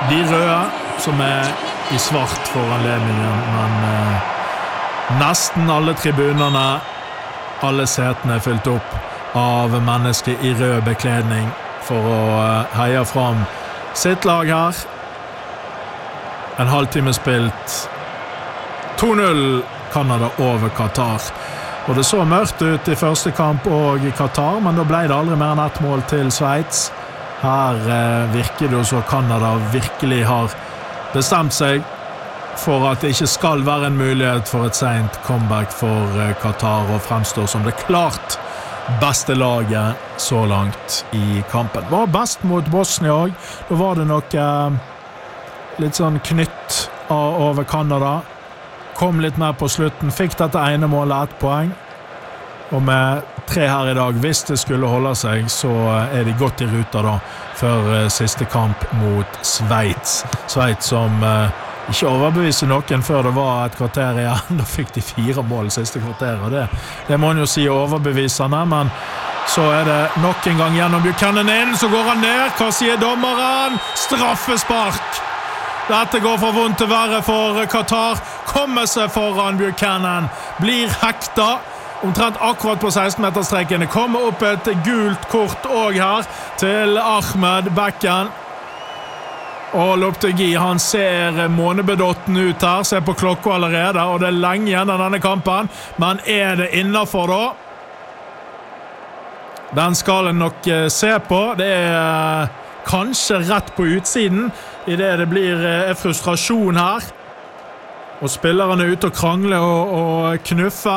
De røde, som I svart for anledningen, men nesten alle tribunerne, alle setene fylt opp av mennesker I rød bekledning for å heie fram sitt lag her. En halvtime spilt 2-0 Kanada over Qatar. Og det så mørkt ut I første kamp og I Qatar, men da ble det aldri mer enn 1 mål til Sveits. Her virker det så Kanada virkelig har bestemt seg for at det ikke skal være en mulighet for et sent comeback for Qatar og fremstår som det klart beste laget så langt I kampen. Var best mot Bosnia også. Da var det nok litt sånn knytt over Kanada. Kom litt mer på slutten, fikk dette ene målet 1 poeng. Og med 3 her I dag, hvis det skulle holde seg, så de godt I ruta da, før siste kamp mot Sveits. Sveits som ikke overbeviser noen før det var et kvarter igjen. Da fikk de 4 mål siste kvarter, og det må man jo si overbevisende, men så det nok en gang gjennom Buchanan inn, så går han ned. Hva sier dommeren? Straffespark! Dette går fra vondt til verre for Qatar. Kommer seg foran Buchanan. Blir hekta. Omtrent akkurat på 16-meterstreken. Det kommer opp et gult kort også her til Ahmed Bekken. Og Loptegui, han ser månebedotten ut her. Ser på klokka allerede, og det lenge igjen av denne kampen. Men det innenfor da? Den skal en nok se på. Det kanskje rett på utsiden I det blir frustrasjon her og spillerne ute og krangle og knuffe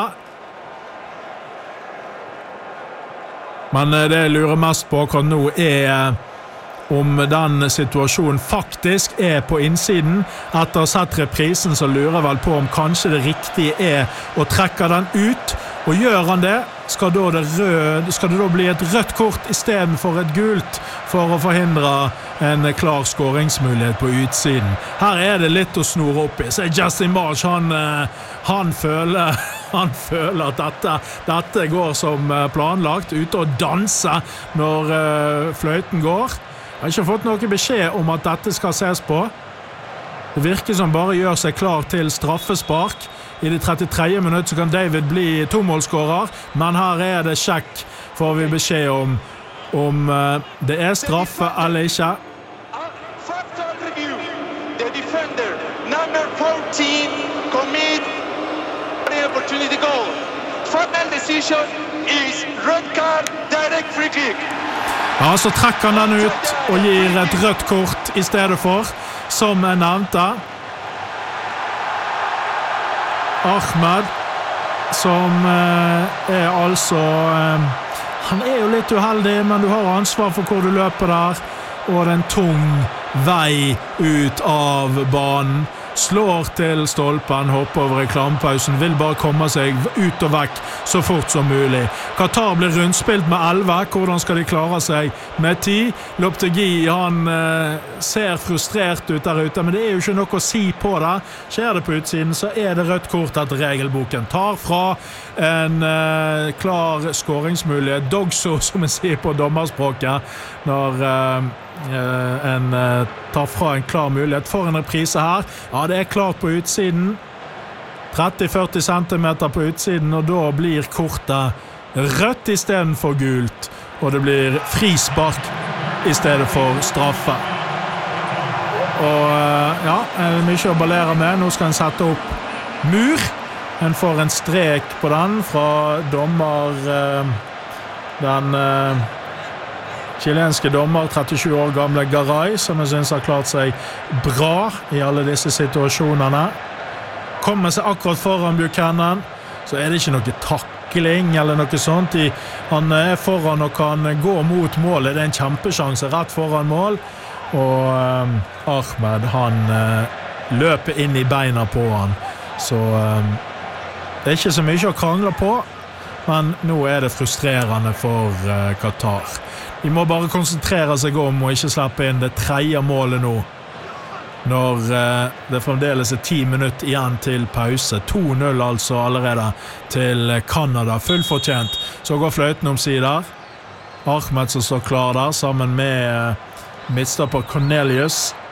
men det jeg lurer mest på akkurat nå om den situasjonen faktisk på innsiden etter å ha sett reprisen så lurer jeg vel på om kanskje det riktige å trekke den ut og gjør han det skal det da bli et rødt kort I stedet for et gult for å forhindre en klar skåringsmulighet på utsiden. Her det litt å snore opp I. Så Justin Marsh, han føler at dette går som planlagt, ute å danse når fløyten går. Jeg har ikke fått noen beskjed om at dette skal ses på. Det virker som bare gjør seg klar til straffespark. I det 33. minutt så kan David bli 2-målskårer, men her det sjekk, får vi beskjed om det straffe eller ikke. The defender, number 14, commit the opportunity goal. Final decision is red card, direct free kick. Ja, så trekker han den ut og gir et rødt kort I stedet for, som jeg nevnte. Ahmed, som altså han jo litt uheldig, men du har ansvar for hvor du løper der, og det en tung vei ut av banen. Slår til stolpen, hopper over I klampausen, vil bare komme seg ut og vekk så fort som mulig. Qatar blir rundspilt med 11, hvordan skal de klare seg med 10? Loptegui, han ser frustrert ut der ute, men det jo ikke noe å si på det. Skjer det på utsiden, så det rødt kort etter regelboken. Tar fra en klar skåringsmulighet, dogso som jeg sier på dommerspråket, når en tar fra en klar mulighet for en reprise her. Ja, det klart på utsiden. 30-40 centimeter på utsiden, og da blir kortet rødt I stedet for gult, og det blir frispark I stedet for straffe. Og ja, mye å ballere med. Nå skal en sette opp mur. En får en strek på den fra dommer, den chilenske dommer, 37 år gamle Garay, som jeg synes har klart seg bra I alle disse situasjonene. Kommer seg akkurat foran Buchanan, så det ikke noe takling eller noe sånt. Han foran og kan gå mot målet. Det en kjempesjanse rett foran mål. Og Ahmed, han løper inn I beina på han. Så det ikke så mye å krangle på, men nå det frustrerende for Qatar. De må bare konsentrere seg om og ikke slippe inn det tredje målet nå, når det fremdeles 10 minutter igjen til pause. 2-0 altså allerede til Kanada, fullfortjent. Så går fløyten om sider. Ahmed som står klar der, sammen med midtstopper Cornelius.